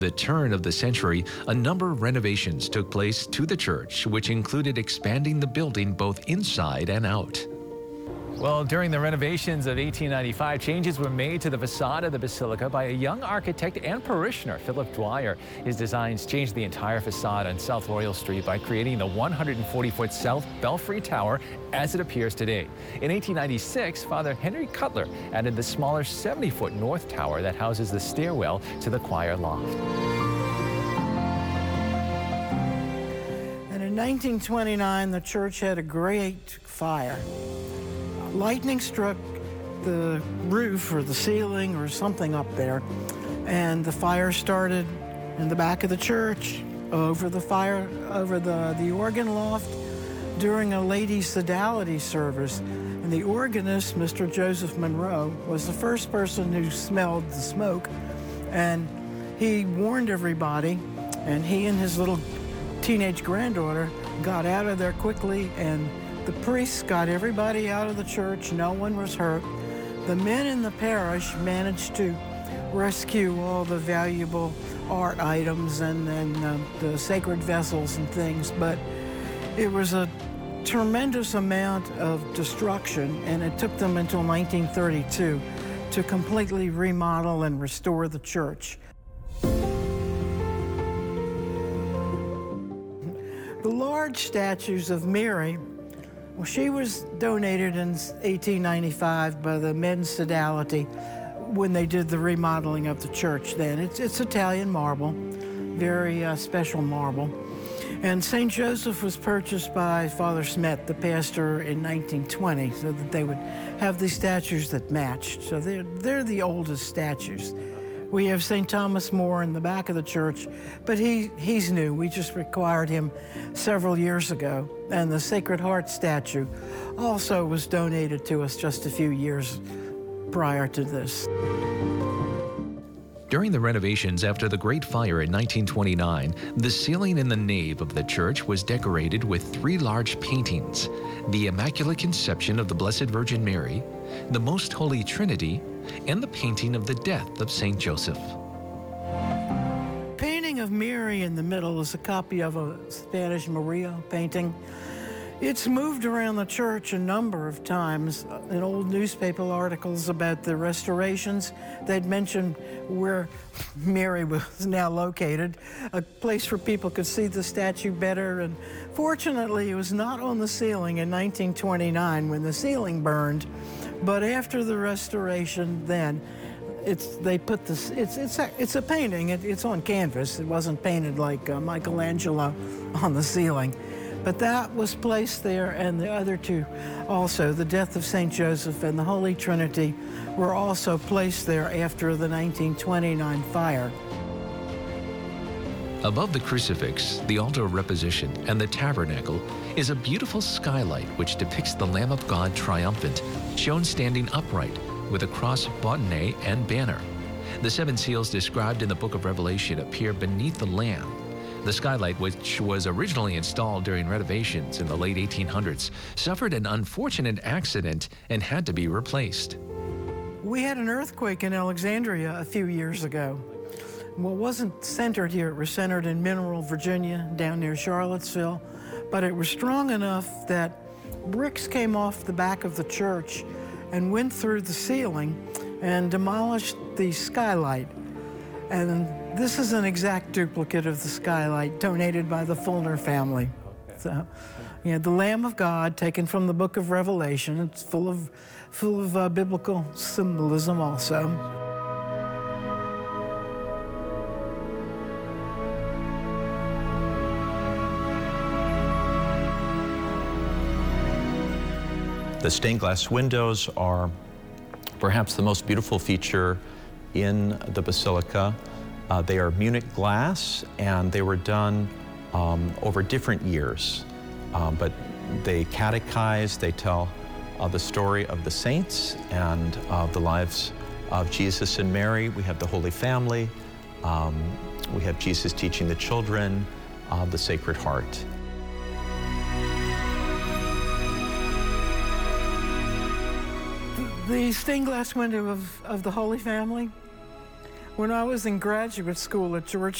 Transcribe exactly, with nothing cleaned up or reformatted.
The turn of the century, a number of renovations took place to the church, which included expanding the building both inside and out. Well, during the renovations of eighteen ninety-five, changes were made to the facade of the basilica by a young architect and parishioner, Philip Dwyer. His designs changed the entire facade on South Royal Street by creating the one hundred forty foot South Belfry Tower as it appears today. In eighteen ninety-six, Father Henry Cutler added the smaller seventy foot North Tower that houses the stairwell to the choir loft. And in nineteen twenty-nine, the church had a great fire. Lightning struck the roof or the ceiling or something up there, and the fire started in the back of the church, over the fire, over the, the organ loft, during a ladies' sodality service. And the organist, Mister Joseph Monroe, was the first person who smelled the smoke, and he warned everybody, and he and his little teenage granddaughter got out of there quickly, and the priests got everybody out of the church. No one was hurt. The men in the parish managed to rescue all the valuable art items and, and uh, the sacred vessels and things, but it was a tremendous amount of destruction, and it took them until nineteen thirty-two to completely remodel and restore the church. The large statues of Mary, well, she was donated in eighteen ninety-five by the Men's Sodality when they did the remodeling of the church then. It's, it's Italian marble, very uh, special marble. And Saint Joseph was purchased by Father Smet, the pastor, in nineteen twenty, so that they would have these statues that matched. So they're, they're the oldest statues. We have Saint Thomas More in the back of the church, but he, he's new. We just acquired him several years ago. And the Sacred Heart statue also was donated to us just a few years prior to this. During the renovations after the Great Fire in nineteen twenty-nine, the ceiling in the nave of the church was decorated with three large paintings: the Immaculate Conception of the Blessed Virgin Mary, the Most Holy Trinity, and the painting of the death of Saint Joseph. Painting of Mary in the middle is a copy of a Spanish Murillo painting. It's moved around the church a number of times. In old newspaper articles about the restorations, they'd mentioned where Mary was now located, a place where people could see the statue better. And fortunately, it was not on the ceiling in nineteen twenty-nine when the ceiling burned, but after the restoration then, it's, they put this, it's, it's, a, it's a painting, it, it's on canvas. It wasn't painted like uh, Michelangelo on the ceiling. But that was placed there, and the other two also, the death of Saint Joseph and the Holy Trinity, were also placed there after the nineteen twenty-nine fire. Above the crucifix, the altar of reposition, and the tabernacle is a beautiful skylight which depicts the Lamb of God triumphant, shown standing upright with a cross, baudinet, and banner. The seven seals described in the book of Revelation appear beneath the Lamb. The skylight, which was originally installed during renovations in the late eighteen hundreds, suffered an unfortunate accident and had to be replaced. We had an earthquake in Alexandria a few years ago. Well, it wasn't centered here. It was centered in Mineral, Virginia, down near Charlottesville. But it was strong enough that bricks came off the back of the church and went through the ceiling and demolished the skylight. And this is an exact duplicate of the skylight donated by the Fulner family. So, you know, the Lamb of God, taken from the book of Revelation. It's full of, full of uh, biblical symbolism also. The stained glass windows are perhaps the most beautiful feature in the Basilica. Uh, they are Munich glass, and they were done um, over different years. Um, but they catechize, they tell uh, the story of the saints and uh, the lives of Jesus and Mary. We have the Holy Family. Um, we have Jesus teaching the children, uh, the Sacred Heart. The stained glass window of, of the Holy Family When I was in graduate school at Georgetown,